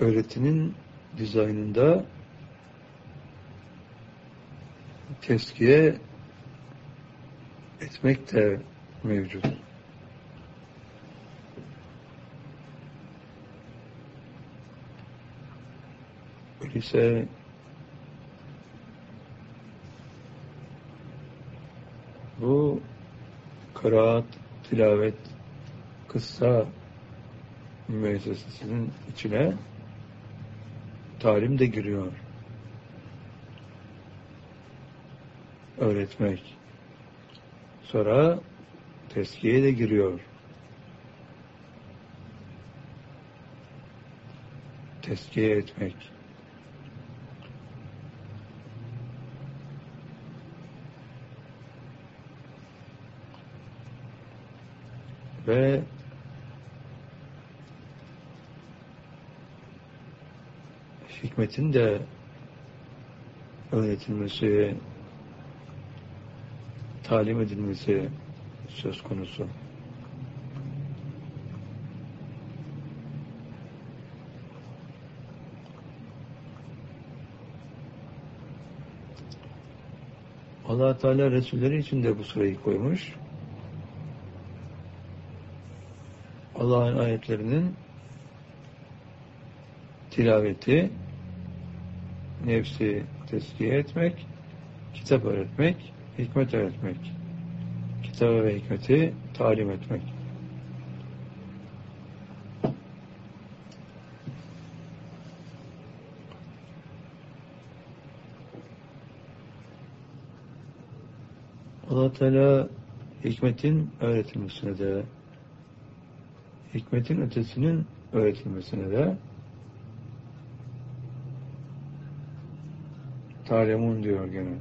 öğretinin dizaynında tezkiye etmek de mevcut. Öyleyse bu kıraat, tilavet, kıssa müessesesinin içine talim de giriyor. Öğretmek. Sonra tezkiye de giriyor. Tezkiye etmek. Ve hikmetin de öğretilmesi, talim edilmesi söz konusu. Allah Teala Resulleri için de bu sırayı koymuş. Allah'ın ayetlerinin tilaveti, nefsi tezkiye etmek, kitap öğretmek, hikmet öğretmek, kitabı ve hikmeti talim etmek. Allah Teala hikmetin öğretilmesine de, hikmetin ötesinin öğretilmesine de talemun diyor gene.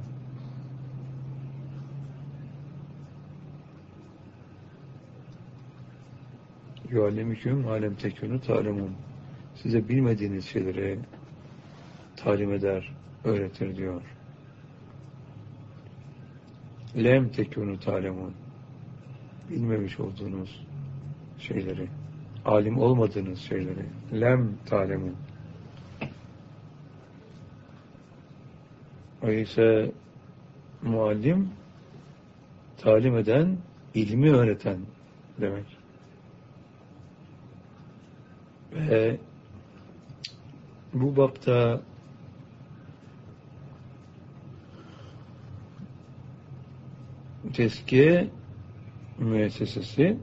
Yuallimüküm alem tekûnü talemun. Size bilmediğiniz şeyleri talim eder, öğretir diyor. Lem tekûnü talemun. Bilmemiş olduğunuz şeyleri, alim olmadığınız şeyleri. Lem talemun. Öyleyse muallim, talim eden, ilmi öğreten demek. Ve bu bapta tezkiye müessesesi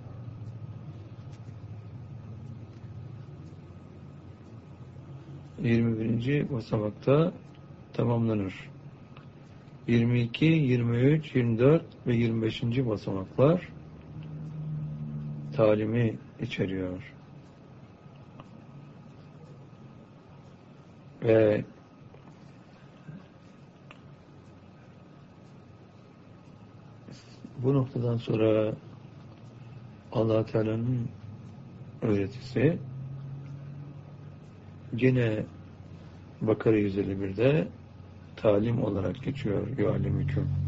...21. basamakta tamamlanır. 22, 23, 24 ve 25. basamaklar talimi içeriyor. Ve bu noktadan sonra Allah Teala'nın öğretisi gene Bakara 151'de talim olarak geçiyor. Yuallimüküm.